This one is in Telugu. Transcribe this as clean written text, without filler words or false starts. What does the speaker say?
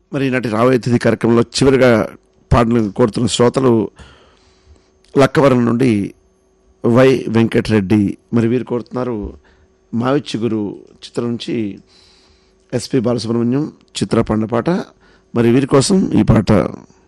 మరి ఈనాటి రాబోయే తిథి కార్యక్రమంలో చివరిగా పాటలు కోరుతున్న శ్రోతలు లక్కవరం నుండి వై వెంకటరెడ్డి. మరి వీరు కోరుతున్నారు మావి చిగురు చిత్రం నుంచి ఎస్పి బాలసుబ్రహ్మణ్యం చిత్ర పాడిన పాట. మరి వీరి కోసం ఈ పాట.